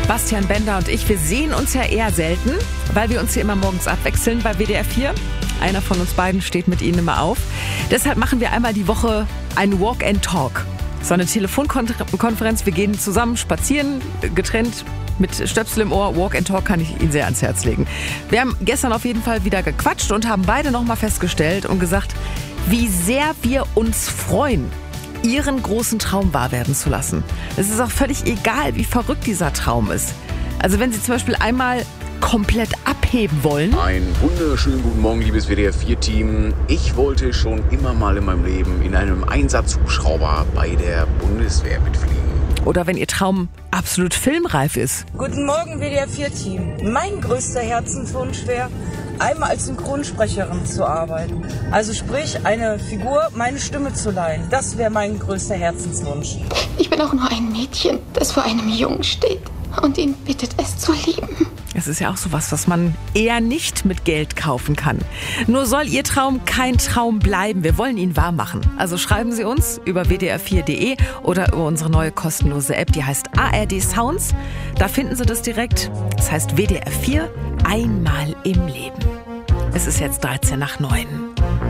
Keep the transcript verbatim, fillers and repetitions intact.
Bastian Bender und ich, wir sehen uns ja eher selten, weil wir uns hier immer morgens abwechseln bei W D R vier. Einer von uns beiden steht mit Ihnen immer auf. Deshalb machen wir einmal die Woche einen Walk and Talk. So eine Telefonkonferenz. Wir gehen zusammen spazieren, getrennt mit Stöpsel im Ohr. Walk and Talk kann ich Ihnen sehr ans Herz legen. Wir haben gestern auf jeden Fall wieder gequatscht und haben beide nochmal festgestellt und gesagt, wie sehr wir uns freuen, Ihren großen Traum wahr werden zu lassen. Es ist auch völlig egal, wie verrückt dieser Traum ist. Also wenn Sie zum Beispiel einmal komplett abheben wollen. Einen wunderschönen guten Morgen, liebes W D R vier Team. Ich wollte schon immer mal in meinem Leben in einem Einsatzhubschrauber bei der Bundeswehr mitfliegen. Oder wenn Ihr Traum absolut filmreif ist. Guten Morgen, W D R vier Team. Mein größter Herzenswunsch wäre, einmal als Synchronsprecherin zu arbeiten. Also sprich, eine Figur, meine Stimme zu leihen. Das wäre mein größter Herzenswunsch. Ich bin auch nur ein Mädchen, das vor einem Jungen steht und ihn bittet, es zu lieben. Es ist ja auch sowas, was man eher nicht mit Geld kaufen kann. Nur soll Ihr Traum kein Traum bleiben. Wir wollen ihn wahr machen. Also schreiben Sie uns über w d r vier punkt d e oder über unsere neue kostenlose App, die heißt A R D Sounds. Da finden Sie das direkt. Das heißt W D R vier, einmal im Leben. Es ist jetzt dreizehn nach neun.